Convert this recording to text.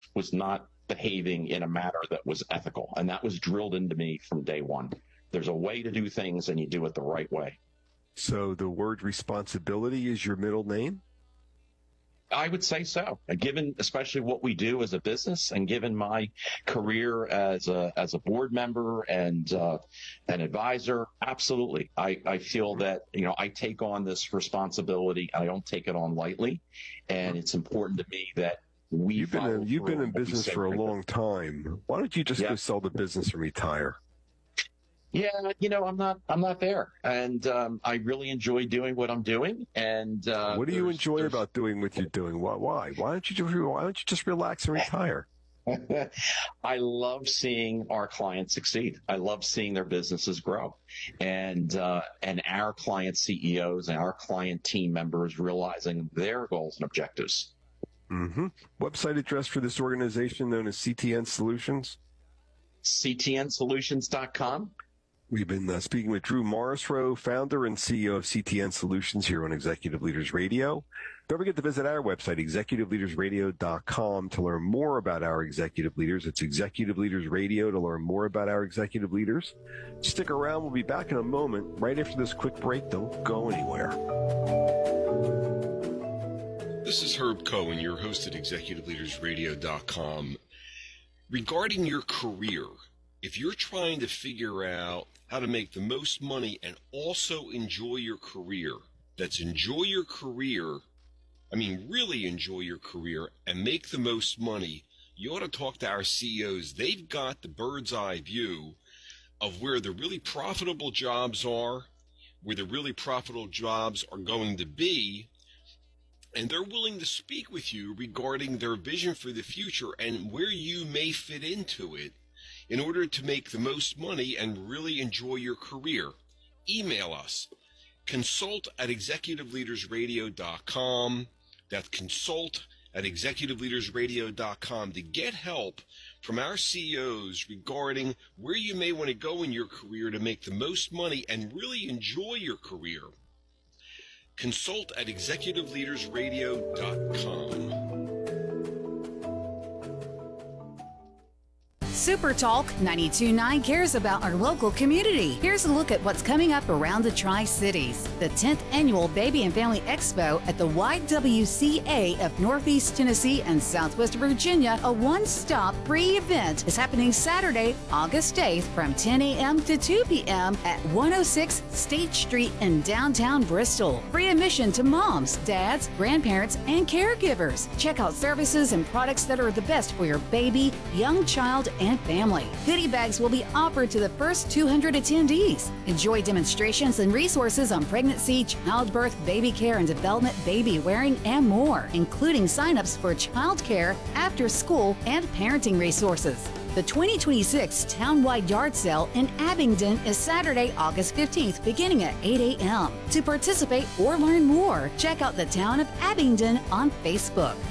was not behaving in a manner that was ethical. And that was drilled into me from day one. There's a way to do things, and you do it the right way. So the word responsibility is your middle name? I would say so. Given especially what we do as a business, and given my career as a board member and an advisor, absolutely. I feel that I take on this responsibility. I don't take it on lightly, and it's important to me that you've been in business for a long time. Why don't you just go sell the business and retire? Yeah, I'm not there, and I really enjoy doing what I'm doing. And what do you enjoy about doing what you're doing? Why? Why don't you just relax and retire? I love seeing our clients succeed. I love seeing their businesses grow, and our client CEOs and our client team members realizing their goals and objectives. Mm-hmm. Website address for this organization known as CTN Solutions? CTNSolutions.com. We've been speaking with Drew Morrisroe, founder and CEO of CTN Solutions here on Executive Leaders Radio. Don't forget to visit our website, executiveleadersradio.com, to learn more about our executive leaders. It's Executive Leaders Radio to learn more about our executive leaders. Stick around. We'll be back in a moment right after this quick break. Don't go anywhere. This is Herb Cohen, your host at executiveleadersradio.com. Regarding your career, if you're trying to figure out how to make the most money and also enjoy your career, enjoy your career, really enjoy your career and make the most money, you ought to talk to our CEOs. They've got the bird's eye view of where the really profitable jobs are, where the really profitable jobs are going to be, and they're willing to speak with you regarding their vision for the future and where you may fit into it in order to make the most money and really enjoy your career. Email us, consult@executiveleadersradio.com. That's consult@executiveleadersradio.com to get help from our CEOs regarding where you may want to go in your career to make the most money and really enjoy your career. Consult@executiveleadersradio.com. Super Talk 92.9 cares about our local community. Here's a look at what's coming up around the Tri-Cities. The 10th Annual Baby and Family Expo at the YWCA of Northeast Tennessee and Southwest Virginia, a one-stop free event, is happening Saturday, August 8th from 10 a.m. to 2 p.m. at 106 State Street in downtown Bristol. Free admission to moms, dads, grandparents, and caregivers. Check out services and products that are the best for your baby, young child, and family. Goodie bags will be offered to the first 200 attendees. Enjoy demonstrations and resources on pregnancy, childbirth, baby care and development, baby wearing, and more, including signups for child care, after school, and parenting resources. The 2026 Townwide Yard Sale in Abingdon is Saturday, August 15th, beginning at 8 a.m. To participate or learn more, check out the Town of Abingdon on Facebook.